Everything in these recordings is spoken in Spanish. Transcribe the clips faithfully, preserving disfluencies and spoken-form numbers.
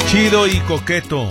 Chido y coqueto.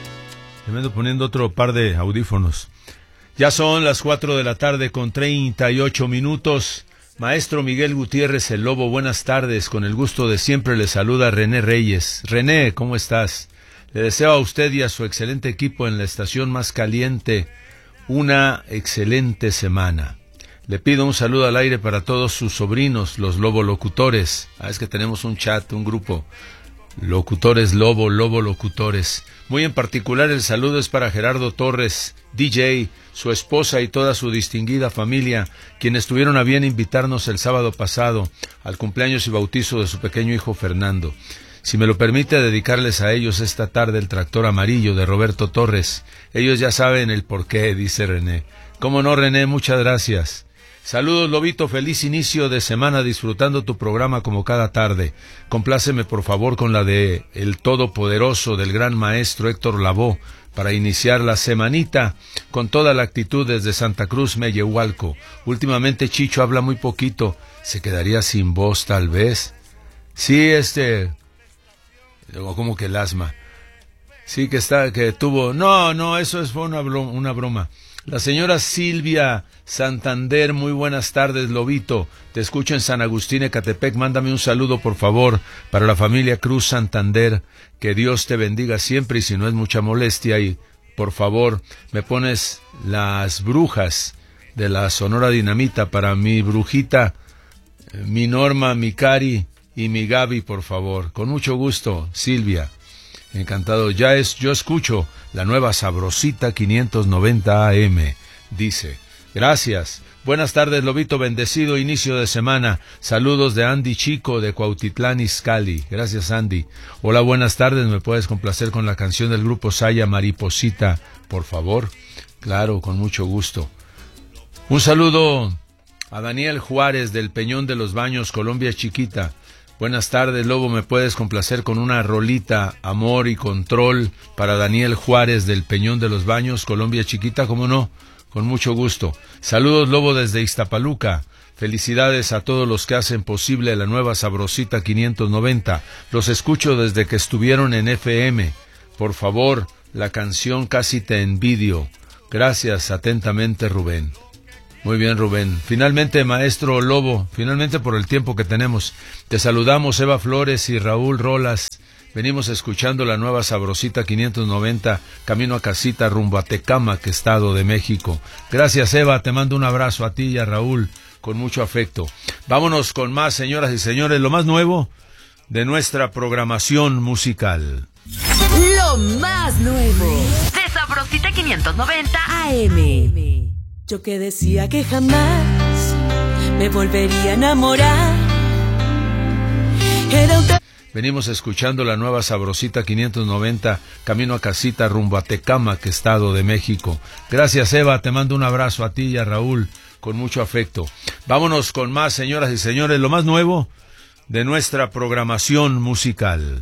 Me ando poniendo otro par de audífonos. Ya son las cuatro de la tarde con treinta y ocho minutos. Maestro Miguel Gutiérrez, el Lobo, buenas tardes. Con el gusto de siempre le saluda René Reyes. René, ¿cómo estás? Le deseo a usted y a su excelente equipo en la estación más caliente una excelente semana. Le pido un saludo al aire para todos sus sobrinos, los Lobo Locutores. Ah, es que tenemos un chat, un grupo. Locutores Lobo, Lobo Locutores. Muy en particular el saludo es para Gerardo Torres, D J, su esposa y toda su distinguida familia, quienes tuvieron a bien invitarnos el sábado pasado al cumpleaños y bautizo de su pequeño hijo Fernando. Si me lo permite, dedicarles a ellos esta tarde el tractor amarillo de Roberto Torres. Ellos ya saben el porqué, dice René. ¿Cómo no, René? Muchas gracias. Saludos, Lobito, feliz inicio de semana disfrutando tu programa como cada tarde. Compláceme por favor con la de El Todopoderoso del gran maestro Héctor Lavoe para iniciar la semanita con toda la actitud desde Santa Cruz, Mellehualco. Últimamente Chicho habla muy poquito, se quedaría sin voz tal vez. Sí, este... como que el asma. Sí, que está, que tuvo... No, no, eso es, fue una, broma, una broma. La señora Silvia Santander, muy buenas tardes, Lobito. Te escucho en San Agustín, Ecatepec. Mándame un saludo, por favor, para la familia Cruz Santander. Que Dios te bendiga siempre y si no es mucha molestia. Y, por favor, me pones las brujas de la Sonora Dinamita para mi brujita, mi Norma, mi Cari y mi Gaby, por favor. Con mucho gusto, Silvia. Encantado. Ya es, yo escucho la nueva Sabrosita quinientos noventa A M, dice. Gracias. Buenas tardes, Lobito, bendecido inicio de semana. Saludos de Andy Chico de Cuautitlán Izcalli. Gracias, Andy. Hola, buenas tardes. ¿Me puedes complacer con la canción del grupo Saya, Mariposita, por favor? Claro, con mucho gusto. Un saludo a Daniel Juárez del Peñón de los Baños, Colombia Chiquita. Buenas tardes, Lobo, ¿me puedes complacer con una rolita, Amor y Control, para Daniel Juárez del Peñón de los Baños, Colombia Chiquita? ¿Cómo no? Con mucho gusto. Saludos, Lobo, desde Iztapaluca. Felicidades a todos los que hacen posible la nueva Sabrosita quinientos noventa. Los escucho desde que estuvieron en F M. Por favor, la canción Casi te envidio. Gracias, atentamente, Rubén. Muy bien, Rubén. Finalmente, maestro Lobo, finalmente por el tiempo que tenemos, te saludamos Eva Flores y Raúl Rolas. Venimos escuchando la nueva Sabrosita quinientos noventa, camino a casita rumbo a Tecámac, Estado de México. Gracias, Eva, te mando un abrazo a ti y a Raúl con mucho afecto. Vámonos con más, señoras y señores, lo más nuevo de nuestra programación musical. Lo más nuevo de Sabrosita quinientos noventa A M. Yo que decía que jamás me volvería a enamorar. Era un... Venimos escuchando la nueva Sabrosita quinientos noventa, camino a casita rumbo a Tecámac, Estado de México. Gracias, Eva, te mando un abrazo a ti y a Raúl con mucho afecto. Vámonos con más, señoras y señores, lo más nuevo de nuestra programación musical.